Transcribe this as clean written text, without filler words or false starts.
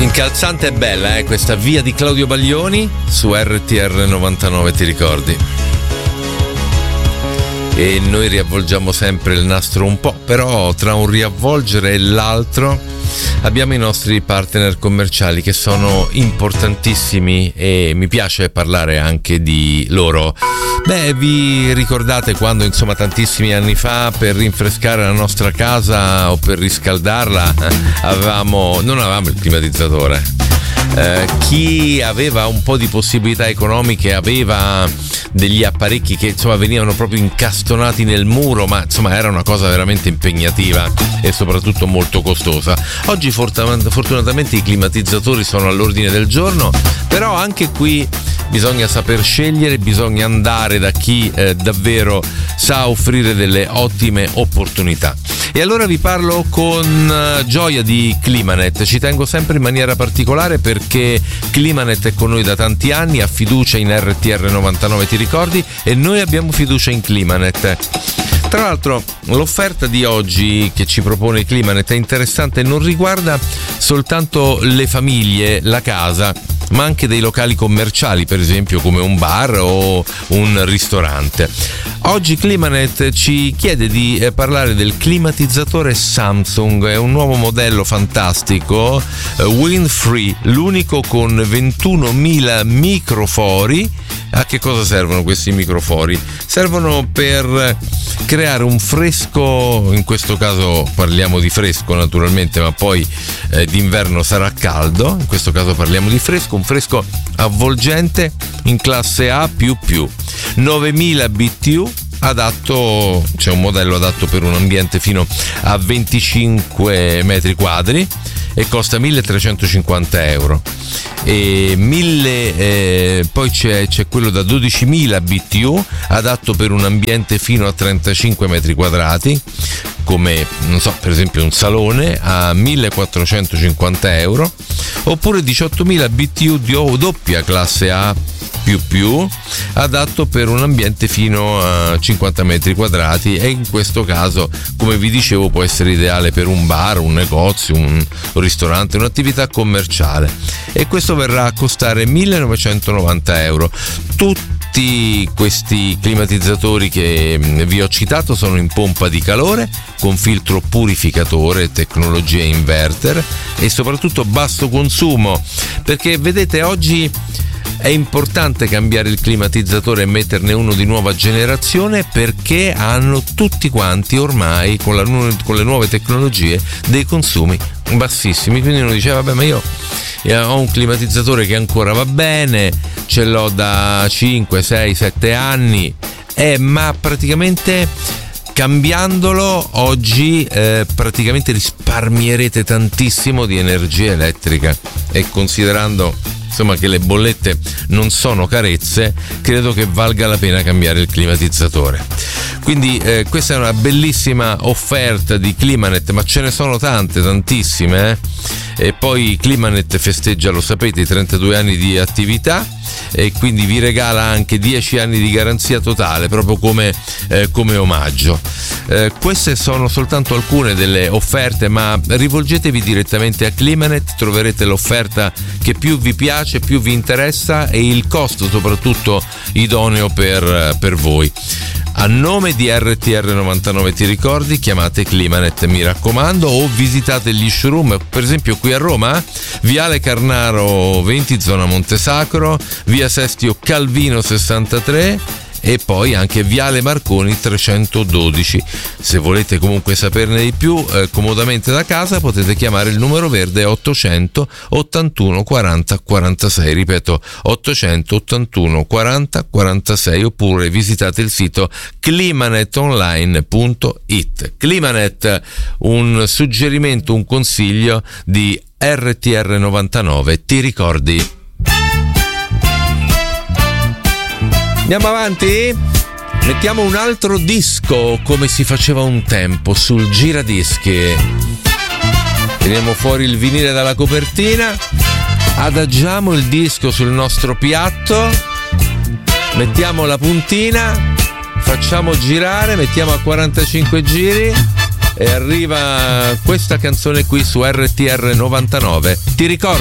Incalzante e bella, questa Via di Claudio Baglioni su RTR 99, ti ricordi? E noi riavvolgiamo sempre il nastro un po', però tra un riavvolgere e l'altro abbiamo i nostri partner commerciali che sono importantissimi e mi piace parlare anche di loro. Beh, vi ricordate quando, insomma, tantissimi anni fa, per rinfrescare la nostra casa o per riscaldarla non avevamo il climatizzatore. Chi aveva un po' di possibilità economiche aveva degli apparecchi che, insomma, venivano proprio incastonati nel muro, ma insomma era una cosa veramente impegnativa e soprattutto molto costosa. Oggi fortunatamente i climatizzatori sono all'ordine del giorno, però anche qui bisogna saper scegliere, bisogna andare da chi davvero sa offrire delle ottime opportunità. E allora vi parlo con gioia di Climanet. Ci tengo sempre in maniera particolare perché Climanet è con noi da tanti anni, ha fiducia in RTR 99, ti ricordi? E noi abbiamo fiducia in Climanet. Tra l'altro l'offerta di oggi che ci propone Climanet è interessante e non riguarda soltanto le famiglie, la casa, ma anche dei locali commerciali, per esempio come un bar o un ristorante. Oggi Climanet ci chiede di parlare del climatizzatore Samsung, è un nuovo modello fantastico, wind-free, l'unico con 21.000 microfori. A che cosa servono questi microfori? Servono per creare un fresco, in questo caso parliamo di fresco naturalmente, ma poi d'inverno sarà caldo, in questo caso parliamo di fresco, un fresco avvolgente in classe A++, 9000 BTU, adatto, c'è un modello adatto per un ambiente fino a 25 metri quadri e costa 1.350 euro. E poi c'è quello da 12.000 BTU, adatto per un ambiente fino a 35 metri quadrati, come, non so, per esempio un salone, a 1.450 euro, oppure 18.000 BTU di doppia classe A++, adatto per un ambiente fino a 50 metri quadrati, e in questo caso, come vi dicevo, può essere ideale per un bar, un negozio, un ristorante, un'attività commerciale, e questo verrà a costare 1.990 euro. Tutti questi climatizzatori che vi ho citato sono in pompa di calore con filtro purificatore, tecnologia inverter e soprattutto basso consumo, perché vedete, oggi è importante cambiare il climatizzatore e metterne uno di nuova generazione, perché hanno tutti quanti ormai con le nuove tecnologie dei consumi bassissimi. Quindi uno dice vabbè, ma io ho un climatizzatore che ancora va bene, ce l'ho da 5, 6, 7 anni, ma praticamente cambiandolo oggi praticamente risparmierete tantissimo di energia elettrica, e considerando insomma che le bollette non sono carezze, credo che valga la pena cambiare il climatizzatore. Quindi questa è una bellissima offerta di Climanet, ma ce ne sono tantissime. E poi Climanet festeggia, lo sapete, i 32 anni di attività, e quindi vi regala anche 10 anni di garanzia totale, proprio come omaggio. Queste sono soltanto alcune delle offerte, ma rivolgetevi direttamente a Climanet, troverete l'offerta che più vi piace, più vi interessa, e il costo soprattutto idoneo per voi. A nome di RTR 99, ti ricordi? Chiamate Climanet, mi raccomando, o visitate gli showroom, per esempio qui a Roma, Viale Carnaro 20, zona Montesacro, Via Sestio Calvino 63 e poi anche Viale Marconi 312. Se volete comunque saperne di più, comodamente da casa potete chiamare il numero verde 800 81 40 46, ripeto 800 81 40 46, oppure visitate il sito climanetonline.it. Climanet, un suggerimento, un consiglio di RTR 99, ti ricordi? Andiamo avanti? Mettiamo un altro disco come si faceva un tempo sul giradischi. Tiriamo fuori il vinile dalla copertina, adagiamo il disco sul nostro piatto, mettiamo la puntina, facciamo girare, mettiamo a 45 giri e arriva questa canzone qui su RTR 99. Ti ricordi?